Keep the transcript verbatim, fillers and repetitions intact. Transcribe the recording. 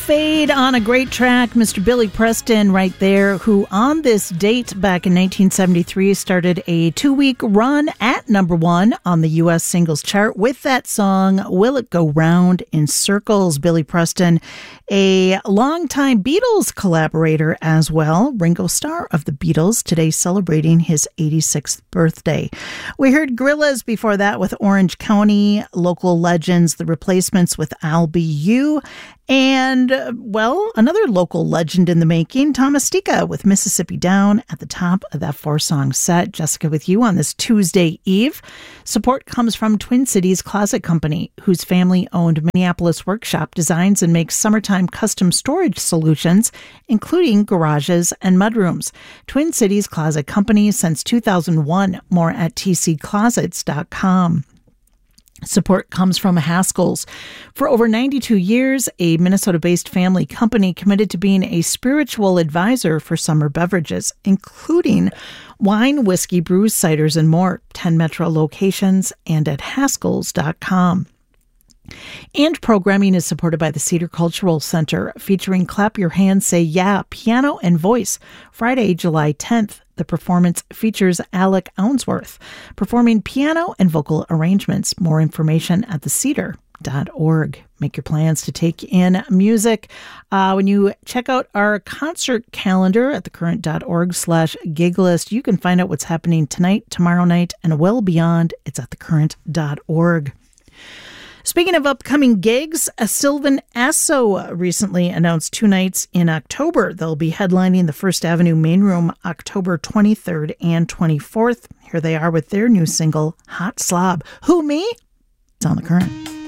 Fade on a great track, Mister Billy Preston right there, who on this date back in nineteen seventy-three started a two-week run at number one on the U S singles chart with that song, Will It Go Round in Circles? Billy Preston, a longtime Beatles collaborator as well, Ringo Starr of the Beatles, today celebrating his eighty-sixth birthday. We heard Gorillaz before that with Orange County, Local Legends, The Replacements with I'll Be You, and, uh, well, another local legend in the making, Thomas Stika with Mississippi Down at the top of that four-song set. Jessica with you on this Tuesday Eve. Support comes from Twin Cities Closet Company, whose family-owned Minneapolis workshop designs and makes summertime custom storage solutions, including garages and mudrooms. Twin Cities Closet Company since two thousand one. More at t c closets dot com. Support comes from Haskell's. For over ninety-two years, a Minnesota-based family company committed to being a spiritual advisor for summer beverages, including wine, whiskey, brews, ciders, and more. ten Metro locations and at haskells dot com. And programming is supported by the Cedar Cultural Center, featuring Clap Your Hands, Say Yeah, piano and voice, Friday, July tenth. The performance features Alec Ounsworth, performing piano and vocal arrangements. More information at the cedar dot org. Make your plans to take in music. Uh, when you check out our concert calendar at thecurrent.org slash gig list, you can find out what's happening tonight, tomorrow night, and well beyond. It's at thecurrent dot org. Speaking of upcoming gigs, Sylvan Esso recently announced two nights in October. They'll be headlining the First Avenue Main Room October twenty-third and twenty-fourth. Here they are with their new single, Hot Slob. Who, me? It's on The Current.